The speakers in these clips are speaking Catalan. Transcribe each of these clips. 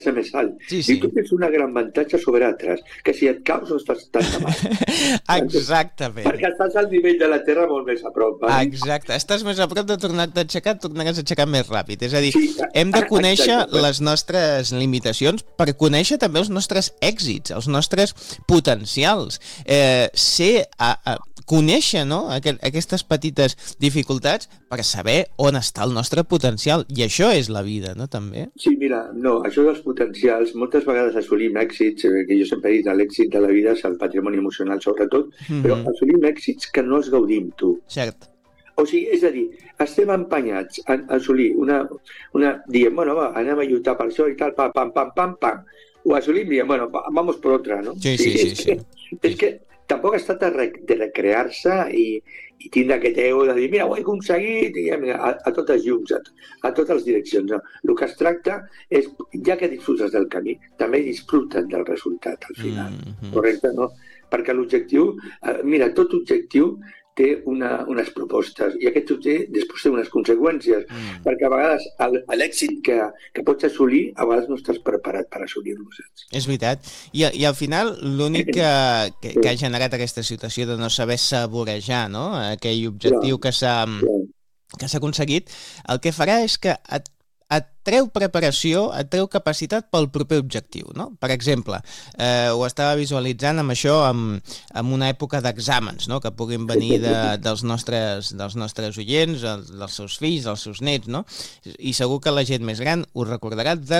més alt. Sí. I tu tens un gran avantatge sobre altres, que si et caus no estàs tan mal. Exactament. Perquè estàs al nivell de la Terra molt més a prop. Exacte. Estàs més a prop de tornar-te a aixecar, et tornaràs a aixecar més ràpid. És a dir, hem de conèixer les nostres limitacions per conèixer també els nostres èxits, els nostres potencials. Conèixer, no?, aquestes petites dificultats per saber on està el nostre potencial. I això és la vida, no?, també. Sí, mira, no, això dels potencials, moltes vegades assolim èxits, que jo sempre he dit, l'èxit de la vida és el patrimoni emocional sobretot, però assolim èxits que no els gaudim, tu. Cert. O sigui, és a dir, estem empenyats a assolir diem, bueno, va, anem a lluitar per això i tal, pam, ho assolim i diem, bueno, vamos por otra, no? Sí. És que tampoc es tracta de recrear-se i tindre aquest ego de dir, mira, ho he aconseguit, i a totes llums, a totes les direccions. No? El que es tracta és, ja que disfrutes del camí, també disfruten del resultat al final, correcte, no? Perquè l'objectiu, mira, tot objectiu té unes propostes i aquest després té unes conseqüències, perquè a vegades l'èxit que pots assolir, a vegades no estàs preparat per assolir-lo. És veritat. I al final l'únic que ha generat aquesta situació de no saber saborejar, no?, aquell objectiu que s'ha aconseguit, el que farà és que et treu preparació, et treu capacitat pel proper objectiu, no? Per exemple, ho estava visualitzant amb això, amb una època d'exàmens, no?, que puguin venir dels nostres oients, dels seus fills, dels seus nets, no? I segur que la gent més gran ho recordarà de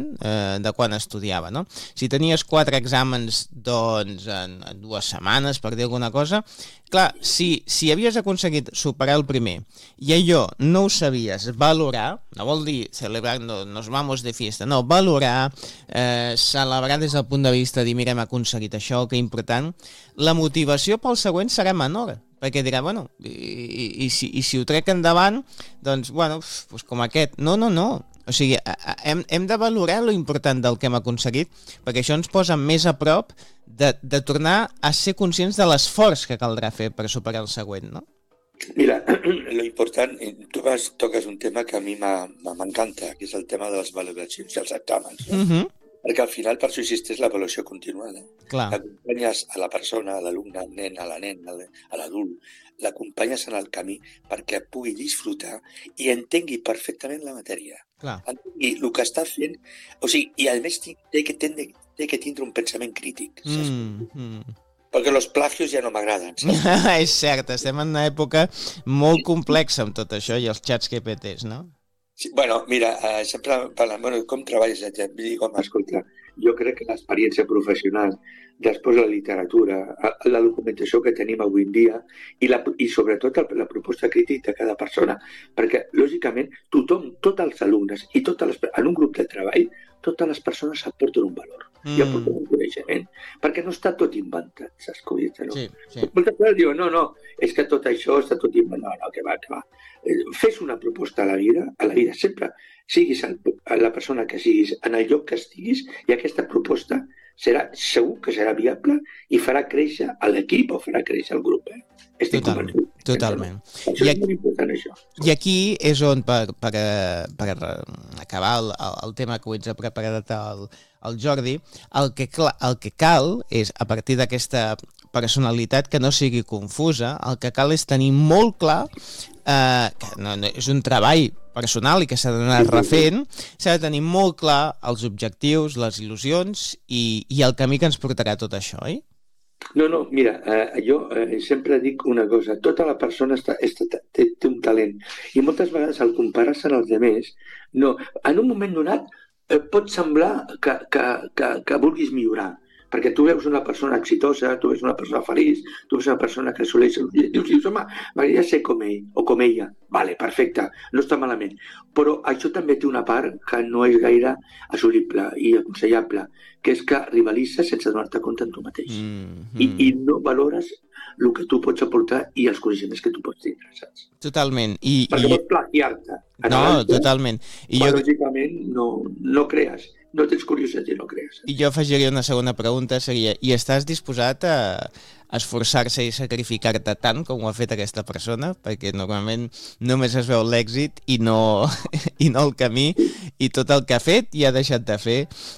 quan estudiava, no? Si tenies 4 exàmens, doncs, en 2 setmanes, per dir alguna cosa, clar, si havies aconseguit superar el primer i allò no ho sabies valorar, no vol dir celebrar, nos vamos de fiesta, no, valorar, celebrar des del punt de vista de dir, mira, hem aconseguit això, que important, la motivació pel següent serà menor, perquè dirà, bueno, i si ho trec endavant, doncs, bueno, doncs com aquest. No. O sigui, hem de valorar lo important del que hem aconseguit, perquè això ens posa més a prop de tornar a ser conscients de l'esforç que caldrà fer per superar el següent, no? Mira, lo important, tu toques un tema que a mi m'encanta, que és el tema de les valoracions i els exàmens. Perquè al final per això existeix l'avaluació continuada. L'acompanyes a la persona, a l'alumne, al nen, a la nena, a l'adult, l'acompanyes en el camí perquè pugui disfrutar i entengui perfectament la matèria. Entengui el que està fent, o sigui, i a més té que tindre un pensament crític. Perquè els plagios ja no m'agraden. És cert, estem en una època molt complexa amb tot això i els xats GPTs, no? Sí, bueno, mira, sempre parlant, bueno, com treballes? Dic, home, escolta, jo crec que l'experiència professional, després la literatura, la documentació que tenim avui en dia i sobretot la proposta crítica de cada persona, perquè, lògicament, tothom, tots els alumnes i en un grup de treball, totes les persones aporten un valor i aporten un coneixement, perquè no està tot inventat, saps com dir-te, no? Moltes vegades diuen, no, és que tot això està tot inventat. No, que va. Fes una proposta a la vida sempre, siguis la persona que siguis, en el lloc que estiguis, i aquesta proposta segur que serà viable i farà créixer l'equip o farà créixer el grup. Estic convençut. Totalment. Això és molt important, això. I aquí és on, per acabar el tema que ens ha preparat el Jordi, el que cal és, a partir d'aquesta personalitat que no sigui confusa, el que cal és tenir molt clar que és un treball personal i que s'ha d'anar refent, s'ha de tenir molt clar els objectius, les il·lusions i el camí que ens portarà tot això, oi? No, mira, jo sempre dic una cosa, tota la persona té un talent i moltes vegades al comparar-se amb els altres, en un moment donat pot semblar que vulguis millorar, perquè tu veus una persona exitosa, tu veus una persona feliç, tu veus una persona que assoleix objectius i dius, home, m'agradaria ser com ell o com ella. Vale, perfecte, no està malament. Però això també té una part que no és gaire assolible i aconsellable, que és que rivalitzes sense donar-te compte en tu mateix. I no valores el que tu pots aportar i els coneixements que tu pots tindre, saps? Totalment. Perquè pots plagiar-te. No, totalment. Lògicament no crees. no tens curiositat i no crees. I jo afegiria una segona pregunta, seria, i estàs disposat a esforçar-se i sacrificar-te tant com ho ha fet aquesta persona? Perquè normalment només es veu l'èxit i no el camí, i tot el que ha fet i ha deixat de fer